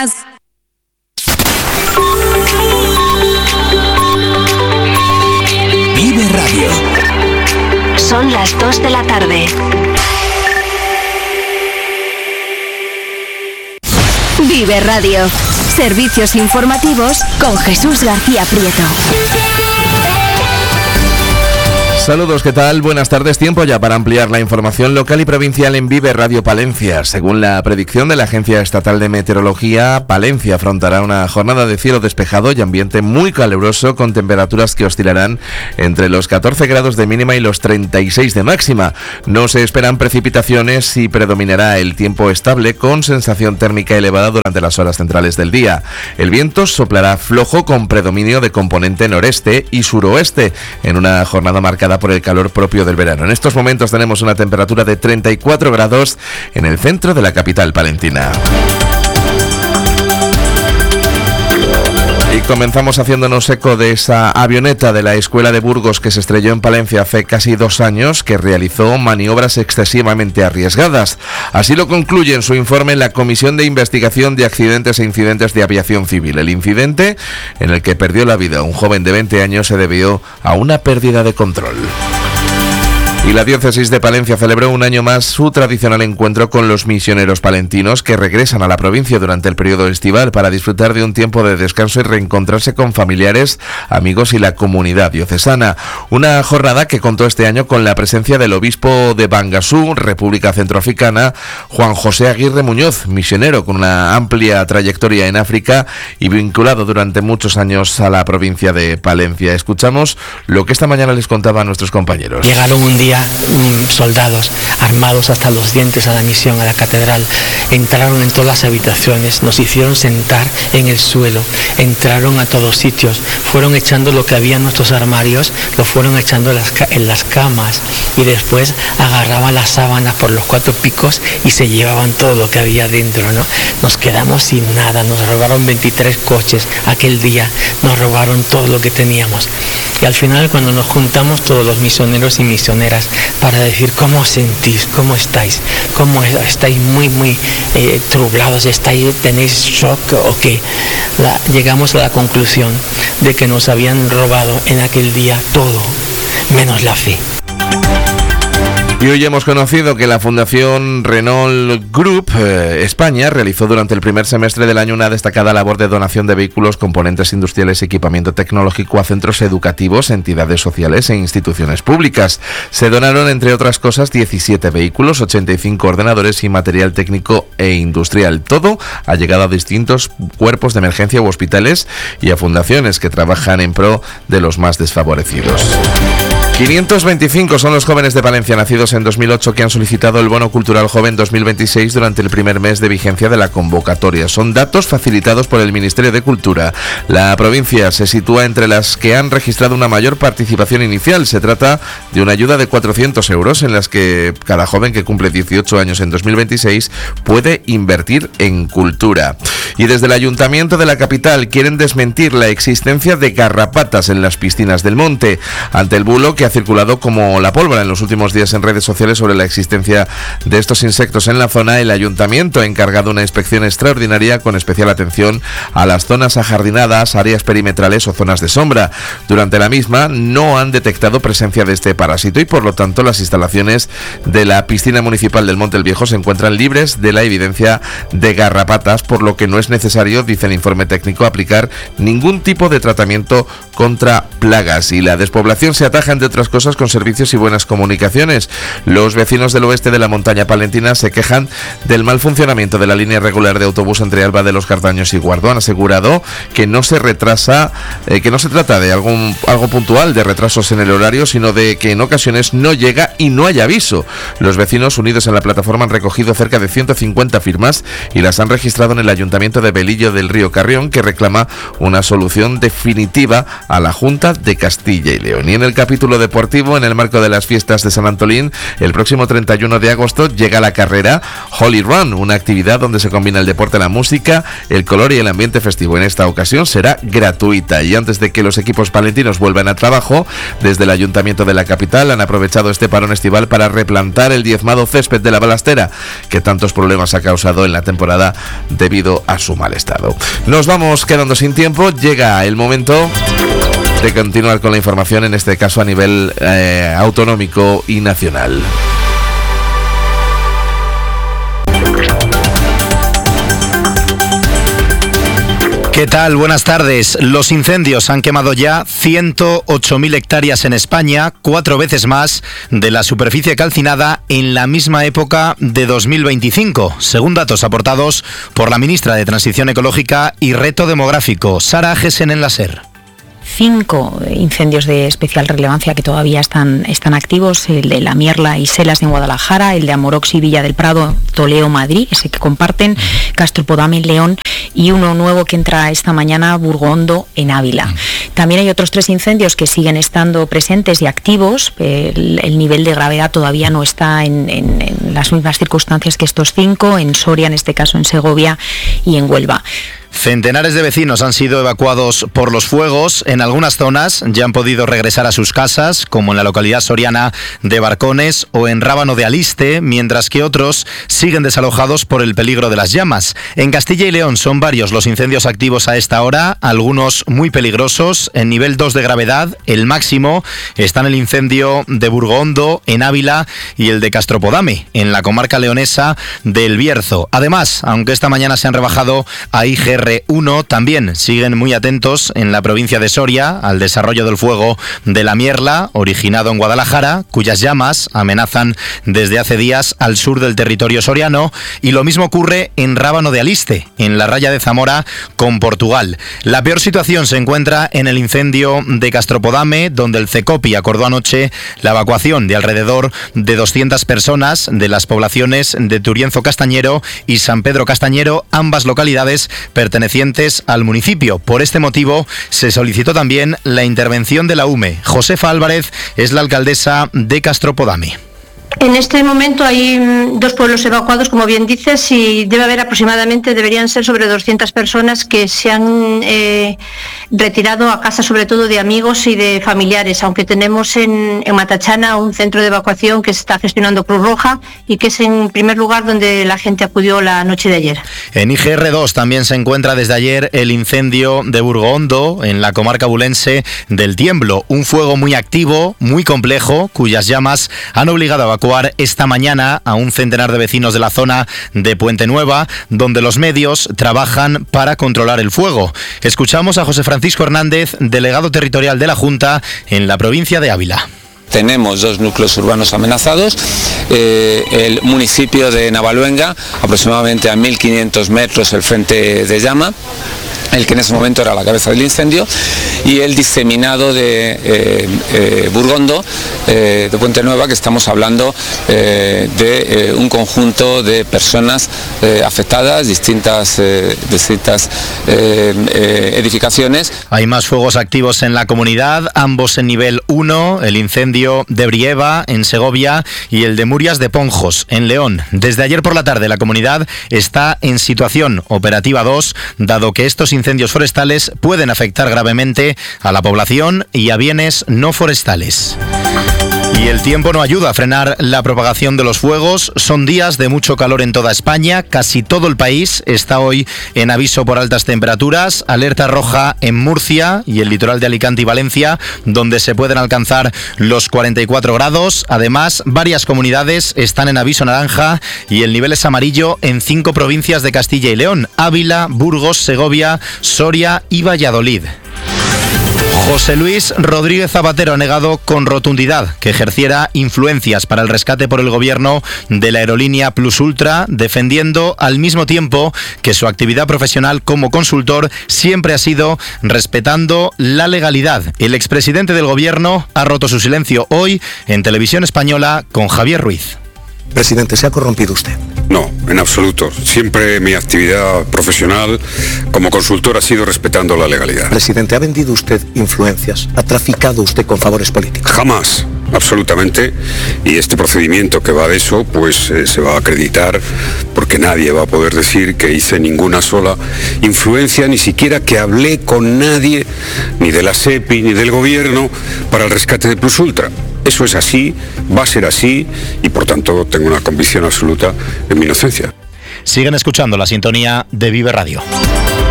más. Vive Radio. Son las 2 de la tarde. Vive Radio. Servicios informativos con Jesús García Prieto. Saludos, ¿qué tal? Buenas tardes. Tiempo ya para ampliar la información local y provincial en Vive Radio Palencia. Según la predicción de la Agencia Estatal de Meteorología, Palencia afrontará una jornada de cielo despejado y ambiente muy caluroso con temperaturas que oscilarán entre los 14 grados de mínima y los 36 de máxima. No se esperan precipitaciones y predominará el tiempo estable con sensación térmica elevada durante las horas centrales del día. El viento soplará flojo con predominio de componente noreste y suroeste en una jornada marcada por el calor propio del verano. En estos momentos tenemos una temperatura de 34 grados en el centro de la capital palentina. Y comenzamos haciéndonos eco de esa avioneta de la Escuela de Burgos que se estrelló en Palencia hace casi 2 años, que realizó maniobras excesivamente arriesgadas. Así lo concluye en su informe la Comisión de Investigación de Accidentes e Incidentes de Aviación Civil. El incidente en el que perdió la vida un joven de 20 años se debió a una pérdida de control. Y la Diócesis de Palencia celebró un año más su tradicional encuentro con los misioneros palentinos que regresan a la provincia durante el periodo estival para disfrutar de un tiempo de descanso y reencontrarse con familiares, amigos y la comunidad diocesana. Una jornada que contó este año con la presencia del obispo de Bangasú, República Centroafricana, Juan José Aguirre Muñoz, misionero con una amplia trayectoria en África y vinculado durante muchos años a la provincia de Palencia. Escuchamos lo que esta mañana les contaba a nuestros compañeros. Llegaron un día soldados armados hasta los dientes a la misión, a la catedral. Entraron en todas las habitaciones, nos hicieron sentar en el suelo, entraron a todos sitios, fueron echando lo que había en nuestros armarios, lo fueron echando en las camas y después agarraban las sábanas por los 4 picos y se llevaban todo lo que había dentro, ¿no? Nos quedamos sin nada, nos robaron 23 coches aquel día, nos robaron todo lo que teníamos. Y al final, cuando nos juntamos todos los misioneros y misioneras para decir cómo os sentís, cómo estáis muy trublados, tenéis shock o qué, llegamos a la conclusión de que nos habían robado en aquel día todo, menos la fe. Y hoy hemos conocido que la Fundación Renault Group España realizó durante el primer semestre del año una destacada labor de donación de vehículos, componentes industriales y equipamiento tecnológico a centros educativos, entidades sociales e instituciones públicas. Se donaron, entre otras cosas, 17 vehículos, 85 ordenadores y material técnico e industrial. Todo ha llegado a distintos cuerpos de emergencia u hospitales y a fundaciones que trabajan en pro de los más desfavorecidos. 525 son los jóvenes de Palencia nacidos en 2008 que han solicitado el Bono Cultural Joven 2026 durante el primer mes de vigencia de la convocatoria. Son datos facilitados por el Ministerio de Cultura. La provincia se sitúa entre las que han registrado una mayor participación inicial. Se trata de una ayuda de 400 euros en las que cada joven que cumple 18 años en 2026 puede invertir en cultura. Y desde el Ayuntamiento de la capital quieren desmentir la existencia de garrapatas en las piscinas del monte ante el bulo que ha circulado como la pólvora en los últimos días en redes sociales sobre la existencia de estos insectos en la zona. El Ayuntamiento ha encargado una inspección extraordinaria con especial atención a las zonas ajardinadas, áreas perimetrales o zonas de sombra. Durante la misma no han detectado presencia de este parásito y por lo tanto las instalaciones de la piscina municipal del Monte el Viejo se encuentran libres de la evidencia de garrapatas, por lo que no es necesario, dice el informe técnico, aplicar ningún tipo de tratamiento contra plagas. Y la despoblación se ataja, entre otras cosas, con servicios y buenas comunicaciones. Los vecinos del oeste de la montaña palentina se quejan del mal funcionamiento de la línea regular de autobús entre Alba de los Cardaños y Guardó. Han asegurado que no se trata de algo puntual de retrasos en el horario, sino de que en ocasiones no llega y no hay aviso. Los vecinos unidos en la plataforma han recogido cerca de 150 firmas y las han registrado en el Ayuntamiento de Velillo del Río Carrión, que reclama una solución definitiva a la Junta de Castilla y León. Y en el capítulo deportivo, en el marco de las fiestas de San Antolín, el próximo 31 de agosto llega la carrera Holy Run, una actividad donde se combina el deporte, la música, el color y el ambiente festivo. En esta ocasión será gratuita. Y antes de que los equipos palentinos vuelvan a trabajo, desde el Ayuntamiento de la capital han aprovechado este parón estival para replantar el diezmado césped de la Balastera, que tantos problemas ha causado en la temporada debido a su mal estado. Nos vamos quedando sin tiempo, llega el momento de continuar con la información, en este caso a nivel autonómico y nacional. ¿Qué tal? Buenas tardes. Los incendios han quemado ya 108.000 hectáreas en España, 4 veces más de la superficie calcinada en la misma época de 2025, según datos aportados por la ministra de Transición Ecológica y Reto Demográfico, Sara Gessen en la SER. 5 incendios de especial relevancia que todavía están activos: el de La Mierla y Selas en Guadalajara, el de Amorox y Villa del Prado, Toleo, Madrid, ese que comparten, Castropodame en León, y uno nuevo que entra esta mañana, Burgondo en Ávila. También hay otros 3 incendios que siguen estando presentes y activos. El nivel de gravedad todavía no está en las mismas circunstancias que estos 5, en Soria, en este caso en Segovia, y en Huelva. Centenares de vecinos han sido evacuados por los fuegos. En algunas zonas ya han podido regresar a sus casas, como en la localidad soriana de Barcones o en Rábano de Aliste, mientras que otros siguen desalojados por el peligro de las llamas. En Castilla y León son varios los incendios activos a esta hora, algunos muy peligrosos. En nivel 2 de gravedad, el máximo, están el incendio de Burgondo en Ávila y el de Castropodame en la comarca leonesa del Bierzo. Además, aunque esta mañana se han rebajado a IGR 1, también siguen muy atentos en la provincia de Soria al desarrollo del fuego de La Mierla, originado en Guadalajara, cuyas llamas amenazan desde hace días al sur del territorio soriano, y lo mismo ocurre en Rábano de Aliste, en la raya de Zamora con Portugal. La peor situación se encuentra en el incendio de Castropodame, donde el CECOPI acordó anoche la evacuación de alrededor de 200 personas de las poblaciones de Turienzo Castañero y San Pedro Castañero, ambas localidades pertenecientes al municipio. Por este motivo se solicitó también la intervención de la UME. Josefa Álvarez es la alcaldesa de Castropodame. En este momento hay 2 pueblos evacuados, como bien dices, y deberían ser sobre 200 personas que se han retirado a casa, sobre todo de amigos y de familiares, aunque tenemos en Matachana un centro de evacuación que se está gestionando Cruz Roja y que es en primer lugar donde la gente acudió la noche de ayer. En IGR 2 también se encuentra desde ayer el incendio de Burgondo en la comarca bulense del Tiemblo, un fuego muy activo, muy complejo, cuyas llamas han obligado a evacuar esta mañana a un centenar de vecinos de la zona de Puente Nueva, donde los medios trabajan para controlar el fuego. Escuchamos a José Francisco Hernández, delegado territorial de la Junta en la provincia de Ávila. Tenemos 2 núcleos urbanos amenazados, el municipio de Navaluenga, aproximadamente a 1.500 metros el frente de llama, el que en ese momento era la cabeza del incendio, y el diseminado de Burgondo, de Puente Nueva, que estamos hablando de un conjunto de personas afectadas, distintas edificaciones. Hay más fuegos activos en la comunidad, ambos en nivel 1, el incendio de Brieva en Segovia y el de Murias de Ponjos en León. Desde ayer por la tarde la comunidad está en situación operativa 2, dado que estos incendios forestales pueden afectar gravemente a la población y a bienes no forestales. Y el tiempo no ayuda a frenar la propagación de los fuegos. Son días de mucho calor en toda España. Casi todo el país está hoy en aviso por altas temperaturas. Alerta roja en Murcia y el litoral de Alicante y Valencia, donde se pueden alcanzar los 44 grados. Además, varias comunidades están en aviso naranja y el nivel es amarillo en 5 provincias de Castilla y León: Ávila, Burgos, Segovia, Soria y Valladolid. José Luis Rodríguez Zapatero ha negado con rotundidad que ejerciera influencias para el rescate por el gobierno de la aerolínea Plus Ultra, defendiendo al mismo tiempo que su actividad profesional como consultor siempre ha sido respetando la legalidad. El expresidente del gobierno ha roto su silencio hoy en Televisión Española con Javier Ruiz. Presidente, ¿se ha corrompido usted? No, en absoluto. Siempre mi actividad profesional como consultor ha sido respetando la legalidad. Presidente, ¿ha vendido usted influencias? ¿Ha traficado usted con favores políticos? Jamás, absolutamente. Y este procedimiento que va de eso, pues se va a acreditar, porque nadie va a poder decir que hice ninguna sola influencia, ni siquiera que hablé con nadie, ni de la SEPI, ni del gobierno, para el rescate de Plus Ultra. Eso es así, va a ser así, y por tanto tengo una convicción absoluta en mi inocencia. Siguen escuchando la sintonía de Vive Radio.